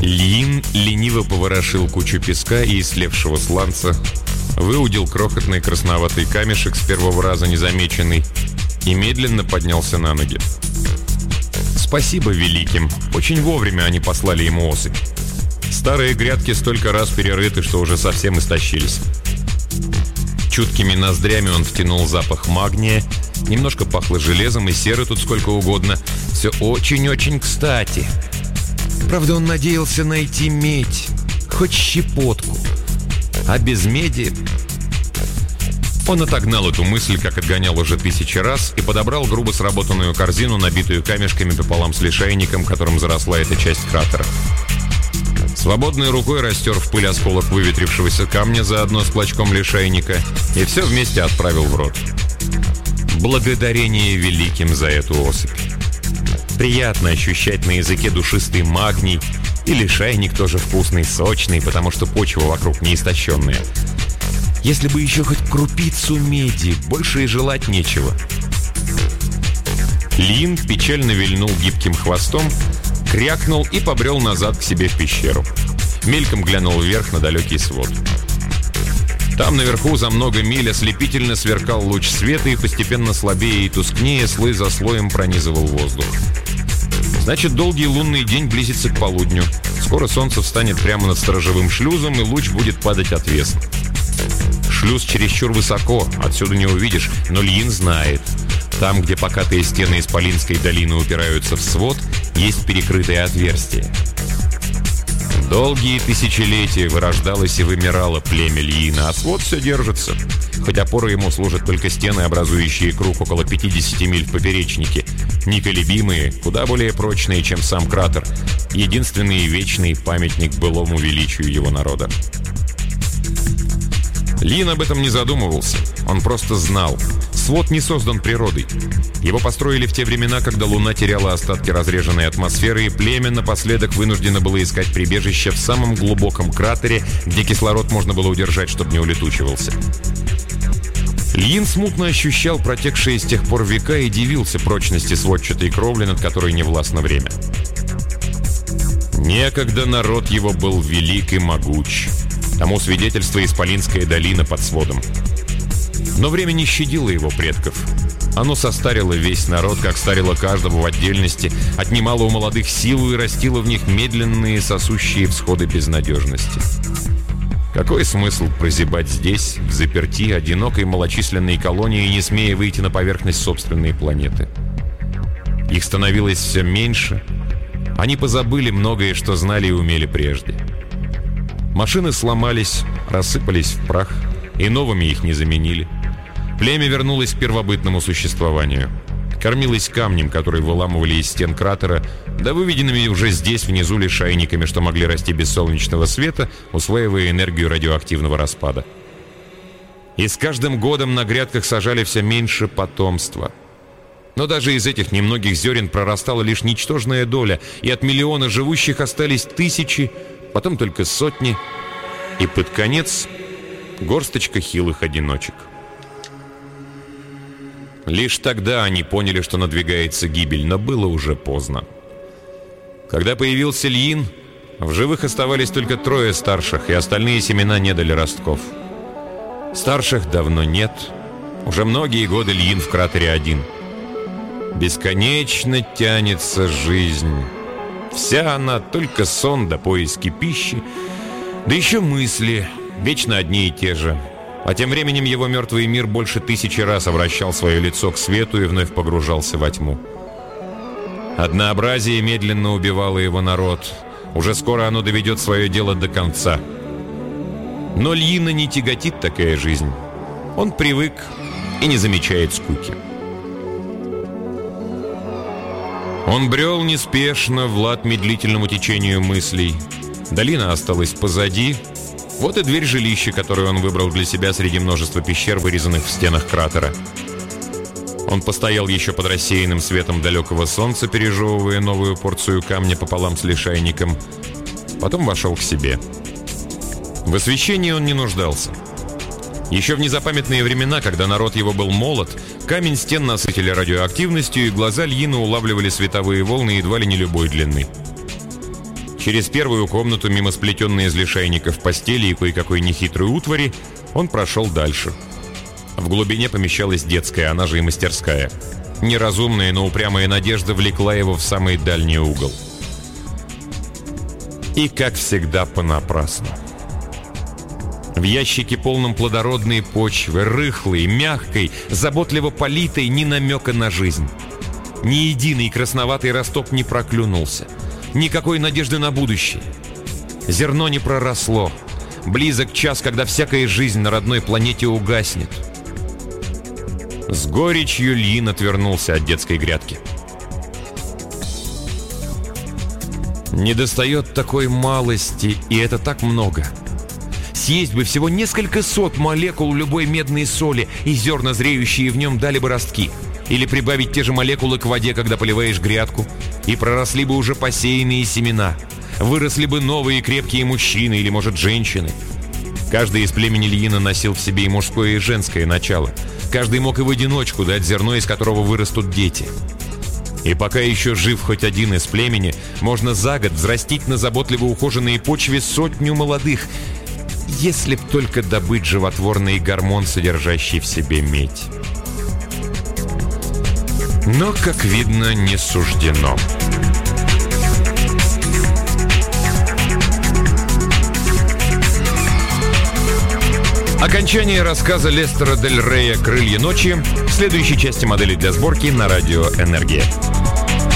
Льин лениво поворошил кучу песка и истлевшего сланца, выудил крохотный красноватый камешек с первого раза незамеченный и медленно поднялся на ноги. Спасибо великим, очень вовремя они послали ему особь. Старые грядки столько раз перерыты, что уже совсем истощились. Чуткими ноздрями он втянул запах магния, немножко пахло железом и серы тут сколько угодно. Все очень-очень кстати. Правда, он надеялся найти медь, хоть щепотку. А без меди... Он отогнал эту мысль, как отгонял уже 1000 раз, и подобрал грубо сработанную корзину, набитую камешками пополам с лишайником, которым заросла эта часть кратера. Свободной рукой растер в пыль осколок выветрившегося камня заодно с клочком лишайника и все вместе отправил в рот. Благодарение великим за эту особь. Приятно ощущать на языке душистый магний, и лишайник тоже вкусный, сочный, потому что почва вокруг не истощенная. Если бы еще хоть крупицу меди, больше и желать нечего. Лин печально вильнул гибким хвостом, крякнул и побрел назад к себе в пещеру. Мельком глянул вверх на далекий свод. Там наверху за много миль ослепительно сверкал луч света, и постепенно слабее и тускнее слой за слоем пронизывал воздух. Значит, долгий лунный день близится к полудню. Скоро солнце встанет прямо над сторожевым шлюзом, и луч будет падать отвесно. Шлюз чересчур высоко, отсюда не увидишь, но Льин знает. Там, где покатые стены Исполинской долины упираются в свод, есть перекрытое отверстие. Долгие тысячелетия вырождалось и вымирало племя Льина, а свод все держится. Хоть опорой ему служат только стены, образующие круг около 50 миль в поперечнике. Неколебимые, куда более прочные, чем сам кратер. Единственный и вечный памятник былому величию его народа. Лин об этом не задумывался. Он просто знал. Свод не создан природой. Его построили в те времена, когда Луна теряла остатки разреженной атмосферы, и племя напоследок вынуждено было искать прибежище в самом глубоком кратере, где кислород можно было удержать, чтобы не улетучивался. Лин смутно ощущал протекшие с тех пор века и дивился прочности сводчатой кровли, над которой не властно время. Некогда народ его был велик и могуч. Тому свидетельство Исполинская долина под сводом. Но время не щадило его предков. Оно состарило весь народ, как старило каждого в отдельности, отнимало у молодых силу и растило в них медленные сосущие всходы безнадежности. Какой смысл прозябать здесь, в заперти, одинокой малочисленной колонии, не смея выйти на поверхность собственной планеты? Их становилось все меньше. Они позабыли многое, что знали и умели прежде. Машины сломались, рассыпались в прах, и новыми их не заменили. Племя вернулось к первобытному существованию. Кормилось камнем, который выламывали из стен кратера, да выведенными уже здесь, внизу, лишайниками, что могли расти без солнечного света, усваивая энергию радиоактивного распада. И с каждым годом на грядках сажали все меньше потомства. Но даже из этих немногих зерен прорастала лишь ничтожная доля, и от миллиона живущих остались тысячи, потом только сотни, и под конец горсточка хилых одиночек. Лишь тогда они поняли, что надвигается гибель, но было уже поздно. Когда появился Льин, в живых оставались только 3 старших, и остальные семена не дали ростков. Старших давно нет. Уже многие годы Льин в кратере один. Бесконечно тянется жизнь. Вся она только сон до поиски пищи, да еще мысли, вечно одни и те же. А тем временем его мертвый мир больше 1000 раз обращал свое лицо к свету и вновь погружался во тьму. Однообразие медленно убивало его народ. Уже скоро оно доведет свое дело до конца. Но Льина не тяготит такая жизнь. Он привык и не замечает скуки. Он брел неспешно в лад медлительному течению мыслей. Долина осталась позади. Вот и дверь жилища, которую он выбрал для себя среди множества пещер, вырезанных в стенах кратера. Он постоял еще под рассеянным светом далекого солнца, пережевывая новую порцию камня пополам с лишайником. Потом вошел к себе. В освещении он не нуждался. Еще в незапамятные времена, когда народ его был молод, камень стен насытили радиоактивностью, и глаза Льина улавливали световые волны едва ли не любой длины. Через первую комнату, мимо сплетенной из лишайников постели и кое-какой нехитрой утвари, он прошел дальше. В глубине помещалась детская, она же и мастерская. Неразумная, но упрямая надежда влекла его в самый дальний угол. И, как всегда, понапрасну. В ящике, полном плодородной почвы, рыхлой, мягкой, заботливо политой, ни намека на жизнь. Ни единый красноватый росток не проклюнулся. Никакой надежды на будущее. Зерно не проросло. Близок час, когда всякая жизнь на родной планете угаснет. С горечью Ильин отвернулся от детской грядки. Недостает такой малости, и это так много. Съесть бы всего несколько сот молекул любой медной соли, и зерна, зреющие в нем, дали бы ростки. Или прибавить те же молекулы к воде, когда поливаешь грядку, и проросли бы уже посеянные семена. Выросли бы новые крепкие мужчины или, может, женщины. Каждый из племени Ильина носил в себе и мужское, и женское начало. Каждый мог и в одиночку дать зерно, из которого вырастут дети. И пока еще жив хоть один из племени, можно за год взрастить на заботливо ухоженной почве 100 молодых, если б только добыть животворный гормон, содержащий в себе медь. Но, как видно, не суждено. Окончание рассказа Лестера Дель Рея «Крылья ночи» в следующей части модели для сборки на радио «Энергия».